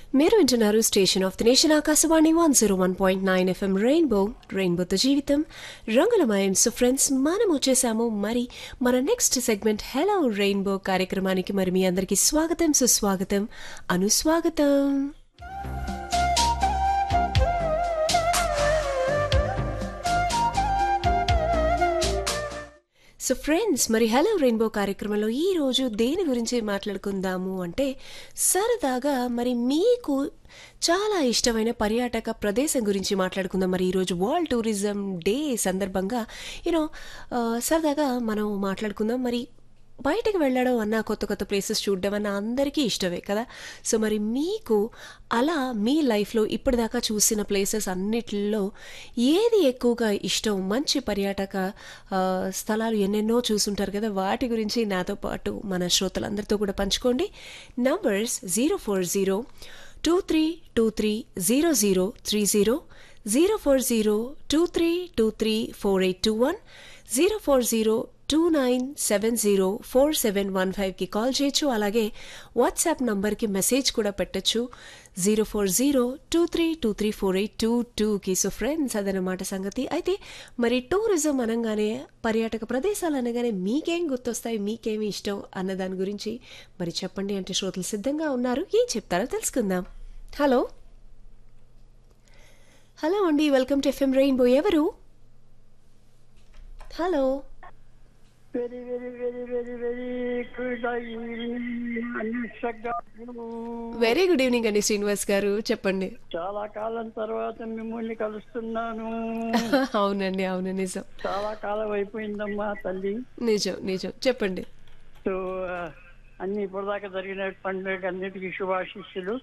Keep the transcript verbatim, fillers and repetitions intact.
మీరు వింటున్నారు station of the nation Akashvani one zero one point nine FM rainbow రెయిన్బోతో జీవితం రంగులమయం. సో ఫ్రెండ్స్, మనం వచ్చేసాము మరి మన నెక్స్ట్ సెగ్మెంట్ హలో రెయిన్బో కార్యక్రమానికి. మరి మీ అందరికీ స్వాగతం, సుస్వాగతం, అనుస్వాగతం. సో ఫ్రెండ్స్, మరి హలో రెయిన్బో కార్యక్రమంలో ఈరోజు దేని గురించి మాట్లాడుకుందాము అంటే, సరదాగా మరి మీకు చాలా ఇష్టమైన పర్యాటక ప్రదేశం గురించి మాట్లాడుకుందాం. మరి ఈరోజు వరల్డ్ టూరిజం డే సందర్భంగా యూనో సరదాగా మనం మాట్లాడుకుందాం. మరి బయటకు వెళ్ళడం అన్న, కొత్త కొత్త ప్లేసెస్ చూడడం అన్న అందరికీ ఇష్టమే కదా. సో మరి మీకు అలా మీ లైఫ్లో ఇప్పటిదాకా చూసిన ప్లేసెస్ అన్నిటిలో ఏది ఎక్కువగా ఇష్టం? మంచి పర్యాటక స్థలాలు ఎన్నెన్నో చూసుంటారు కదా, వాటి గురించి నాతో పాటు మన శ్రోతలందరితో కూడా పంచుకోండి. Numbers zero four zero two three two three zero zero three zero, zero four zero two three two three four eight two one, zero four zero two nine seven zero four seven one ఫైవ్కి call చేయొచ్చు. అలాగే WhatsApp నంబర్కి message కూడా పెట్టచ్చు, zero four zero two three two three four eight two టూకి. So friends, అదనమాట సంగతి. అయితే మరి టూరిజం అనగానే, పర్యాటక ప్రదేశాలు అనగానే మీకేం గుర్తొస్తాయి, మీకేమి ఇష్టం అన్న దాని గురించి మరి చెప్పండి అంటే శ్రోతలు సిద్ధంగా ఉన్నారు. ఏం చెప్తారో తెలుసుకుందాం. హలో హలో అండి, వెల్కమ్ టు ఎఫ్ఎం రెయిన్బో. ఎవరు? Hello. Very very very very very good very good evening అండి శ్రీనివాస్ గారు, చెప్పండి. చాలా కాలం తర్వాత మిమ్మల్ని కలుస్తున్నాను. అవునండి, అవును, నిజం. చాలా కాలం అయిపోయిందమ్మా తల్లి. నిజం నిజం, చెప్పండి. సో అన్ని ఇప్పటిదాకా జరిగిన పండుగ అన్నిటికీ శుభాశిస్సులు.